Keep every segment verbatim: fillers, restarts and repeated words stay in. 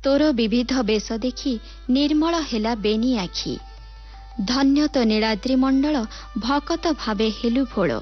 तोर विविध बेश देखि निर्मल हेला बेनी आखि। धन्य तो नीलाद्रि मंडल भकत भावे हेलु भोल।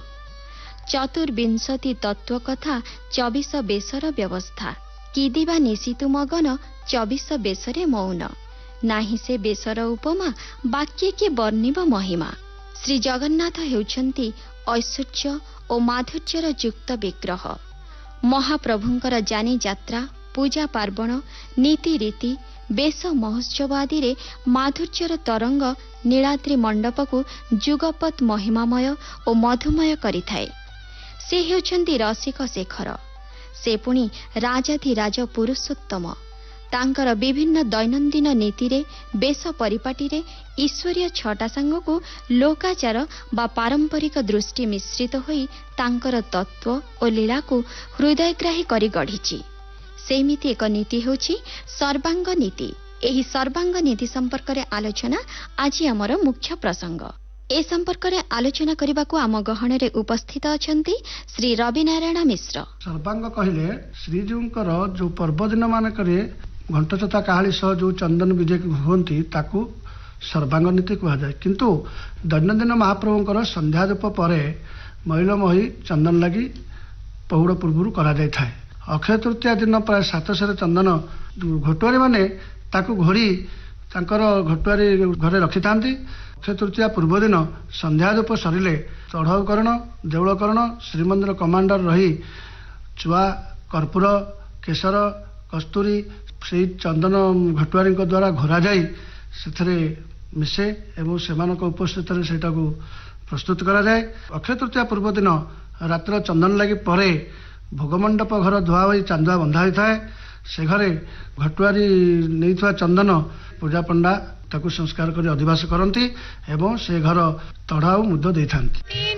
चतुर्विंशति तत्व कथा चौबीस बेसर व्यवस्था। किदिबा निशितु मगन चौबीस बेसरे मौन। नाही से बेसर उपमा वाक्य के वर्णिब महिमा। श्री जगन्नाथ हेउछन्ति ऐश्वर्य और माधुर्यर युक्त विग्रह। महाप्रभुंकर जानी यात्रा, पूजा पार्वण, नीति रीति, बेश महोत्सव आदि रे माधुर्यर तरंग नीलाद्रि मंडप को जुगपत महिमामय और मधुमय करिथाए। से हेउछन्ति रसिक शेखर। से पुणी राजाधिराज पुरुषोत्तम। तांकर विभिन्न दैनन्दिन नीति रे बेश परिपाटी रे ईश्वरीय छटा सांग को लोकाचार बा पारंपरिक दृष्टि मिश्रित होई तांकर तत्व और लीला को हृदयग्राही करी गढ़िछि। सेमिति एक नीति होछि सर्वांग नीति। एही सर्वांग नीति संपर्क रे आलोचना आज हमर मुख्य प्रसंग। ए संपर्क रे आलोचना करबा को आम गहन रे उपस्थित अछंती श्री रवि नारायण मिश्र। सर्वांग कहिले श्रीजीउंकर जो पर्व दिन मानकरे घंटचता काहाली सह जो चंदन विजय होती ताकू सर्वांग नीति कह जाए। किंतु दैनंदिन महाप्रभुंकर संध्या धूप परे मैल मही चंदन लगी पहुड़ पूर्व करा जाय थाए। अक्षय तृतीया दिन प्राय सातशह चंदन घटुआरी माने ताकू घोड़ी तांकर घटुआरी घरे रखि थांती। अक्षय तृतीया पूर्व दिन संध्या धूप सरिले चढ़ाऊकरण, देउलकरण, श्रीमंदिर कमांडर रही चुआ, कर्पूर, केसर, कस्तूरी से चंदन घटुआरी द्वारा घोरा जाई से मिसे एवं सेमानक उपस्थित सेटा को प्रस्तुत करा जाए। अक्षय तृतीया पूर्व दिन रात्र चंदन लगी परे भोगमंडप घर धुआ होई चांदुआ बंधा होता है। से घरे घटुआरी नहीं चंदन पूजा पंडा ताकू संस्कार कर अधिवास करती एवं से घर तढ़ाऊ मुद्द देता।